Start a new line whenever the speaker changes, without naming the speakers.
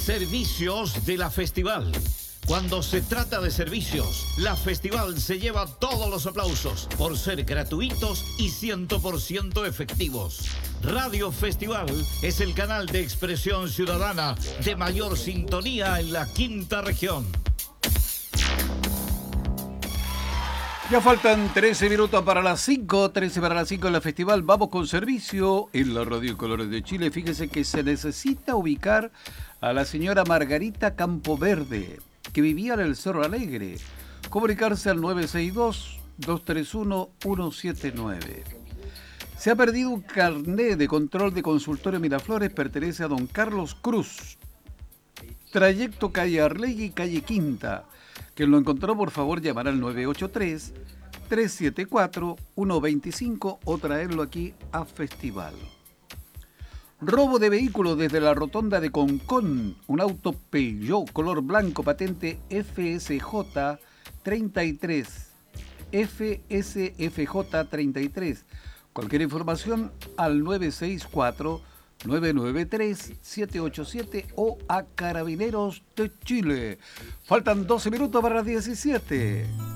Servicios de la Festival. Cuando se trata de servicios, la Festival se lleva todos los aplausos por ser gratuitos y 100% efectivos. Radio Festival es el canal de expresión ciudadana de mayor sintonía en la quinta región.
Ya faltan 13 minutos para las 5, 13 para las 5 en la Festival. Vamos con servicio en la Radio Colores de Chile. Fíjese que se necesita ubicar a la señora Margarita Campoverde, que vivía en el Cerro Alegre. Comunicarse al 962-231-179. Se ha perdido un carnet de control de consultorio Miraflores, pertenece a don Carlos Cruz. Trayecto calle Arlegui, calle Quinta. Quien lo encontró, por favor, llamar al 983-374-125 o traerlo aquí a Festival. Robo de vehículos desde la rotonda de Concón. Un auto Peugeot color blanco patente FSJ 33. FSFJ 33. Cualquier información al 964-993-787 o a Carabineros de Chile. Faltan 12 minutos para las 17.